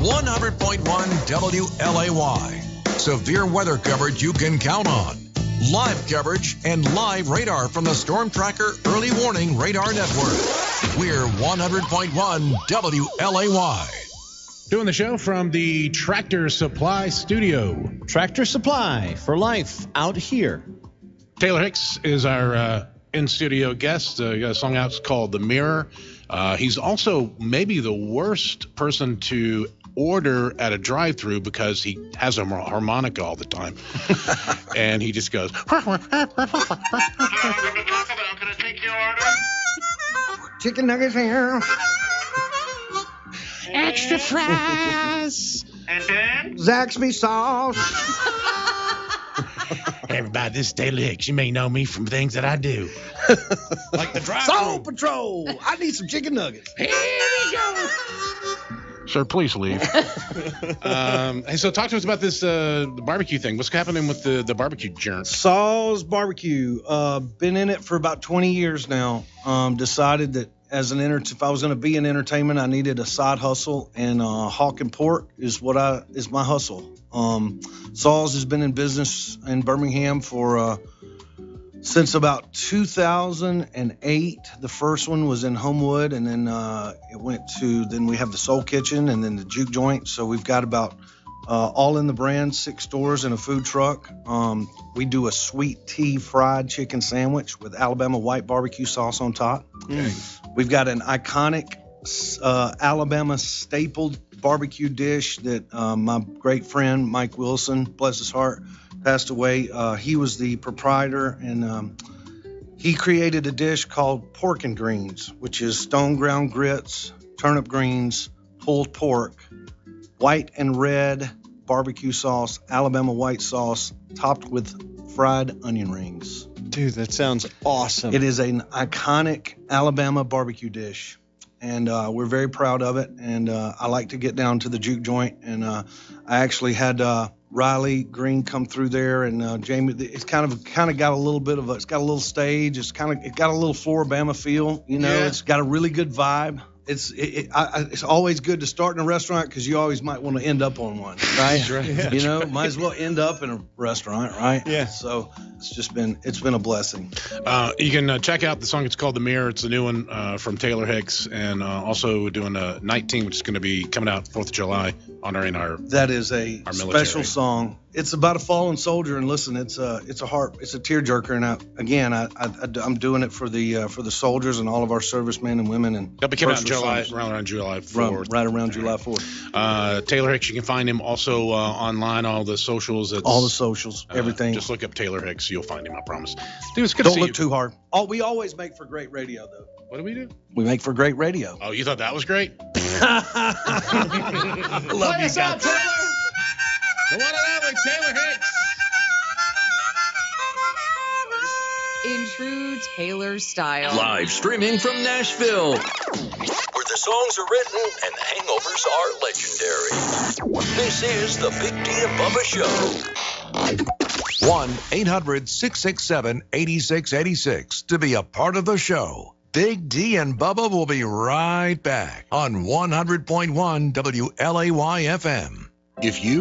100.1 WLAY. Severe weather coverage you can count on. Live coverage and live radar from the Storm Tracker Early Warning Radar Network. We're 100.1 WLAY. Doing the show from the Tractor Supply Studio. Tractor Supply for life out here. Taylor Hicks is our in-studio guest. Got a song out called The Mirror. He's also maybe the worst person to order at a drive-thru because he has a harmonica all the time. And he just goes. Can I take your order? Chicken nuggets here. Extra fries. And then? Zaxby sauce. Everybody, this is Taylor Hicks. You may know me from things that I do. Like the drive-thru. Soul Patrol. I need some chicken nuggets. Here we go. Sir, please leave. Hey, so talk to us about this the barbecue thing. What's happening with the barbecue joint? Saul's Barbecue. Been in it for about 20 years now. Decided that as if I was going to be in entertainment, I needed a side hustle, and hawking pork is my hustle. Saul's has been in business in Birmingham for since about 2008. The first one was in Homewood, and then then we have the Soul Kitchen and then the Juke Joint. So we've got about all in the brand, 6 stores and a food truck. We do a sweet tea fried chicken sandwich with Alabama white barbecue sauce on top. Okay. We've got an iconic Alabama stapled barbecue dish that my great friend Mike Wilson, bless his heart, passed away. He was the proprietor, and he created a dish called pork and greens, which is stone ground grits, turnip greens, pulled pork, white and red barbecue sauce, Alabama white sauce, topped with fried onion rings. Dude, that sounds awesome. It is an iconic Alabama barbecue dish, and we're very proud of it. And I like to get down to the Juke Joint, and I actually had Riley Green come through there, and Jamie. It's kind of got a little bit of it's got a little stage. It got a little Floribama feel. Yeah. It's got a really good vibe. It's always good to start in a restaurant because you always might want to end up on one, right? Right. Might as well end up in a restaurant, right? Yeah. So it's been a blessing. You can check out the song. It's called The Mirror. It's a new one from Taylor Hicks, and also doing a 19, which is going to be coming out 4th of July, honoring our That is a our special military. song. It's about a fallen soldier, and listen, it's a tearjerker. And I'm doing it for the soldiers and all of our servicemen and women. And It'll be coming out in first July, responders. around July 4th. Right around July 4th. Taylor Hicks, you can find him also online, all the socials. All the socials, everything. Just look up Taylor Hicks. You'll find him, I promise. Dude, it's good to Don't see look you. too hard. We always make for great radio, though. What do we do? We make for great radio. Oh, you thought that was great? Love Play you us out, guys. Taylor. The one and only Taylor Hicks. In true Taylor style. Live streaming from Nashville, where the songs are written and the hangovers are legendary. This is the Big D and Bubba Show. 1-800-667-8686 to be a part of the show. Big D and Bubba will be right back on 100.1 WLAY FM. If you